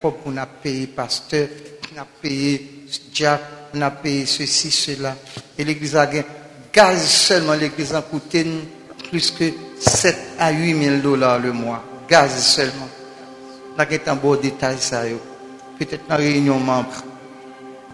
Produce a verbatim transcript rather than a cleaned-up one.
pour on a payé pasteur, on a payé diacre, on a payé ceci, cela. Et l'église a gagné gaz seulement, l'église a coûté plus que sept à huit mille dollars le mois. Gaz seulement. On a un beau détail ça. Peut-être dans la réunion membre.